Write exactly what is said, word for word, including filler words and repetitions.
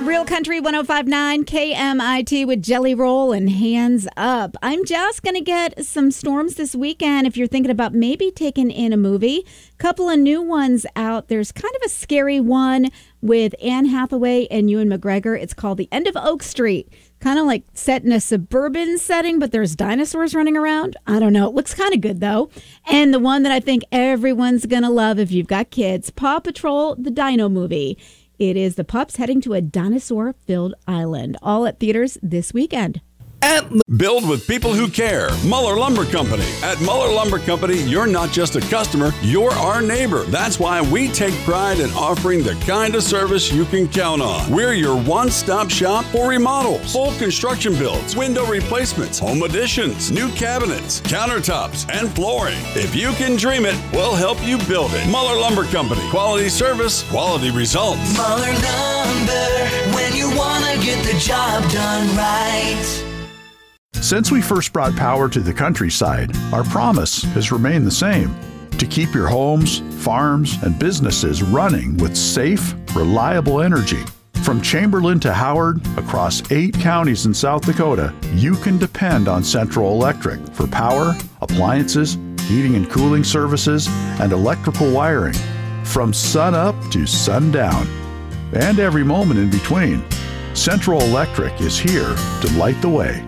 Real Country one oh five point nine K M I T with Jelly Roll and Hands Up. I'm just going to get some storms this weekend if you're thinking about maybe taking in a movie. Couple of new ones out. There's kind of a scary one with Anne Hathaway and Ewan McGregor. It's called The End of Oak Street. Kind of like set in a suburban setting, but there's dinosaurs running around. I don't know. It looks kind of good, though. And the one that I think everyone's going to love if you've got kids, Paw Patrol, the Dino Movie. It is the pups heading to a dinosaur-filled island. All at theaters this weekend. At Build with people who care. Muller Lumber Company. At Muller Lumber Company, you're not just a customer, you're our neighbor. That's why we take pride in offering the kind of service you can count on. We're your one-stop shop for remodels, full construction builds, window replacements, home additions, new cabinets, countertops, and flooring. If you can dream it, we'll help you build it. Muller Lumber Company. Quality service, quality results. Muller Lumber, when you want to get the job done right. Since we first brought power to the countryside, our promise has remained the same: to keep your homes, farms, and businesses running with safe, reliable energy. From Chamberlain to Howard, across eight counties in South Dakota, you can depend on Central Electric for power, appliances, heating and cooling services, and electrical wiring. From sun up to sundown, and every moment in between, Central Electric is here to light the way.